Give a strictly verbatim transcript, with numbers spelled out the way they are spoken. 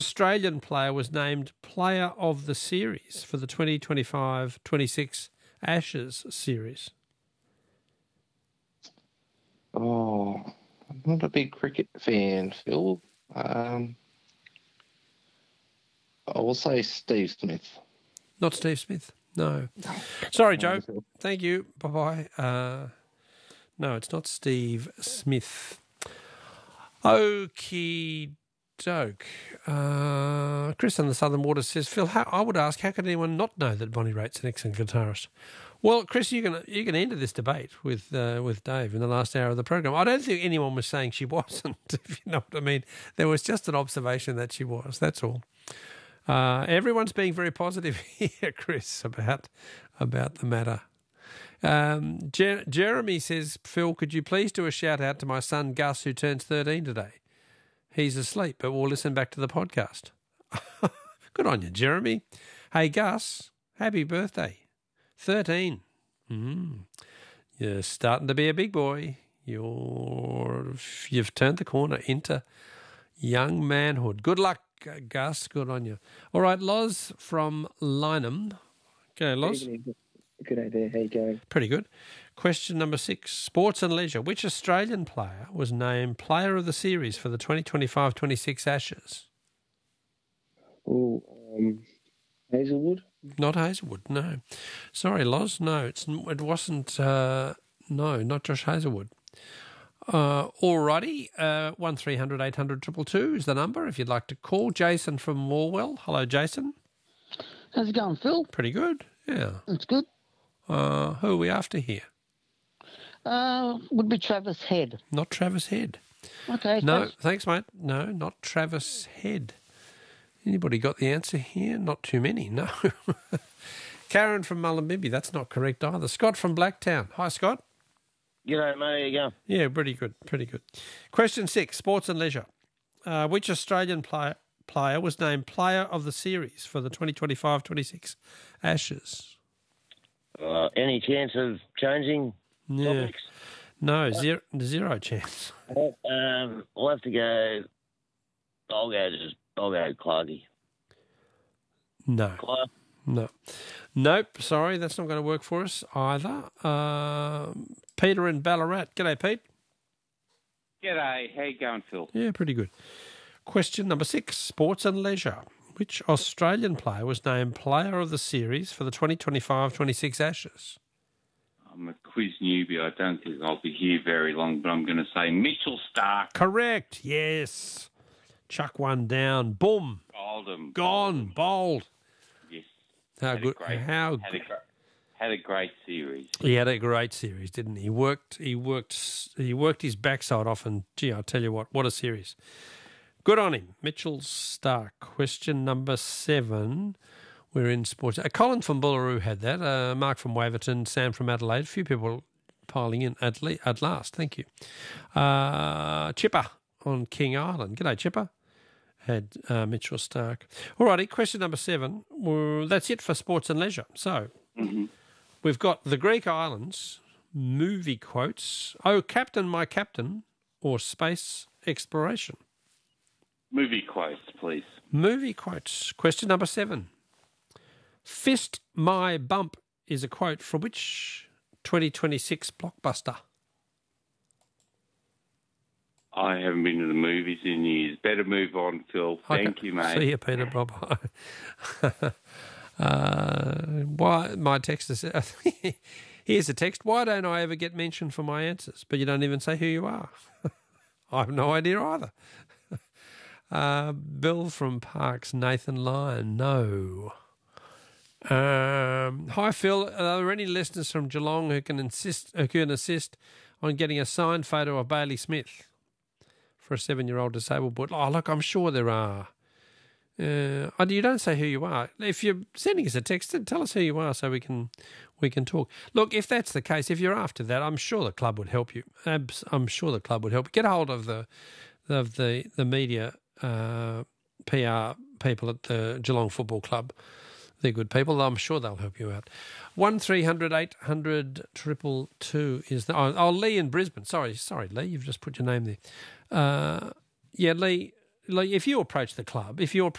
Australian player was named Player of the Series for the twenty twenty-five twenty-six Ashes series? Oh, I'm not a big cricket fan, Phil. Um, I will say Steve Smith. Not Steve Smith. No. Sorry, Joe. Thank you. Bye-bye. Uh, no, it's not Steve Smith. Okie doke. Uh, Chris on the Southern Waters says, Phil, how, I would ask, how could anyone not know that Bonnie Raitt's an excellent guitarist? Well, Chris, you can you can enter this debate with uh, with Dave in the last hour of the program. I don't think anyone was saying she wasn't, if you know what I mean. There was just an observation that she was, that's all. Uh, everyone's being very positive here, Chris, about about the matter. Um, Jer- Jeremy says, Phil, could you please do a shout-out to my son Gus, who turns thirteen today? He's asleep, but we'll listen back to the podcast. Good on you, Jeremy. Hey, Gus, happy birthday. thirteen. Mm. You're starting to be a big boy. You're, you've turned the corner into young manhood. Good luck, Gus. Good on you. All right, Loz from Lynham. Okay, Loz. Good day there. How you going? Pretty good. Question number six, sports and leisure. Which Australian player was named Player of the Series for the twenty twenty-five twenty-six Ashes? Oh, um, Hazelwood? Not Hazelwood, no. Sorry, Loz, no. It's, it wasn't, uh, no, not Josh Hazelwood. Uh, alrighty, uh, one three hundred eight hundred two two two is the number if you'd like to call. Jason from Morwell. Hello, Jason. How's it going, Phil? Pretty good, yeah. That's good. Uh, who are we after here? Uh, would be Travis Head. Not Travis Head. Okay. No, thanks. thanks, mate. No, not Travis Head. Anybody got the answer here? Not too many, no. Karen from Mullumbimby, that's not correct either. Scott from Blacktown. Hi, Scott. G'day, mate. How you going? Yeah, pretty good, pretty good. Question six, sports and leisure. Uh, which Australian player, player was named Player of the Series for the twenty twenty-five twenty-six Ashes? Uh, any chance of changing Yeah. topics? No, zero, zero chance. Um, I'll have to go. I'll go just. I'll go Clarky. No. Clark? No. Nope, sorry, that's not going to work for us either. Uh, Peter in Ballarat. G'day, Pete. G'day. How you going, Phil? Yeah, pretty good. Question number six, sports and leisure. Which Australian player was named Player of the Series for the twenty twenty-five twenty-six Ashes? I'm a quiz newbie. I don't think I'll be here very long, but I'm going to say Mitchell Starc. Correct, yes. Chuck one down. Boom. Oldham. Gone. Bowled. Yes. How Had a good? great- How had a, gr- had a great series. He had a great series, didn't he? He worked. He worked. He worked his backside off, and gee, I tell you what, what a series! Good on him, Mitchell Starc. Question number seven. We're in sports. Uh, Colin from Bullaroo had that. Uh, Mark from Waverton, Sam from Adelaide. A few people piling in at, le- at last. Thank you. Uh, Chipper on King Island. G'day, Chipper. Had uh, Mitchell Starc. All righty, question number seven. Well, that's it for sports and leisure. So Mm-hmm. we've got the Greek islands, movie quotes, Oh, Captain, My Captain, or space exploration. Movie quotes, please. Movie quotes. Question number seven. Fist My Bump is a quote from which twenty twenty-six blockbuster? I haven't been to the movies in years. Better move on, Phil. Thank Okay. you, mate. See you, Peter. Bye-bye. uh, why, my text is... Here's a text. Why don't I ever get mentioned for my answers? But you don't even say who you are. I have no idea either. Uh, Bill from Parks, Nathan Lyon, no. Um, hi, Phil. Are there any listeners from Geelong who can insist, who can assist on getting a signed photo of Bailey Smith for a seven-year-old disabled boy? Oh, look, I'm sure there are. Uh, oh, you don't say who you are. If you're sending us a text, tell us who you are so we can we can talk. Look, if that's the case, if you're after that, I'm sure the club would help you. I'm sure the club would help you. Get hold of the of the the media uh, P R people at the Geelong Football Club. They're good people. I'm sure they'll help you out. One three hundred eight hundred triple two is the. Oh, oh, Lee in Brisbane. Sorry, sorry, Lee. You've just put your name there. Uh, yeah, Lee. like if you approach the club, if you